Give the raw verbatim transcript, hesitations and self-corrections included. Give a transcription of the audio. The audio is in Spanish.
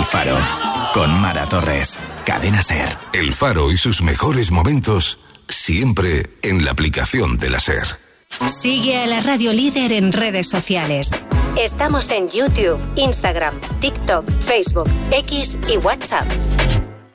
El Faro, con Mara Torres, Cadena SER. El Faro y sus mejores momentos, siempre en la aplicación de la SER. Sigue a la Radio Líder en redes sociales. Estamos en YouTube, Instagram, TikTok, Facebook, X y WhatsApp.